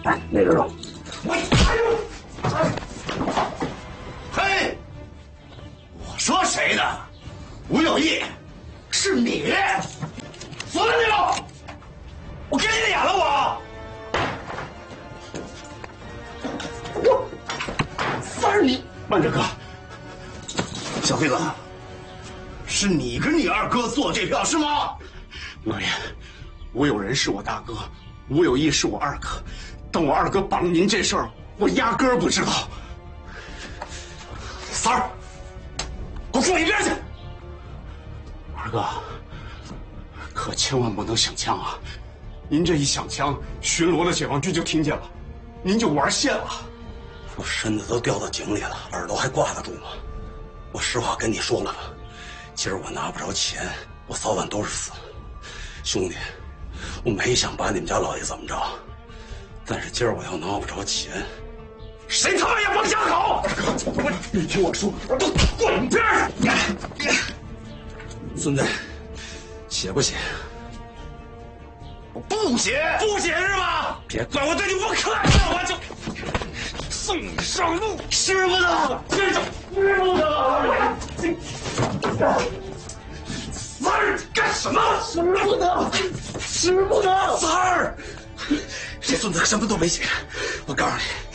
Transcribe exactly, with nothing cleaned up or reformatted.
来，那个肉。 我哎呦！嘿，我说谁呢？吴有义，是你！死了你了！我给你脸了我！我三儿你慢着哥，小飞子，是你跟你二哥做这票是吗？ 老爷，吴有人是我大哥，吴有义是我二哥，但我二哥绑您这事儿，我压根儿不知道。 三儿，给我坐一边去！ 二哥，可千万不能响枪啊！您这一响枪，巡逻的解放军就听见了，您就玩线了。 我身子都掉到井里了，耳朵还挂得住吗？我实话跟你说了吧，今儿我拿不着钱，我早晚都是死。兄弟，我没想把你们家老爷怎么着，但是今儿我要拿不着钱， 谁他妈也甭想好！我，你听我说，我都滚一边去！ 孙子，写不写？ 我不写，不写是吧？别怪我对你不客气，我就送你上路，吃不得，吃吃不得！三儿干什么？吃不得，吃不得！ 三儿，这孙子什么都没写，我告诉你。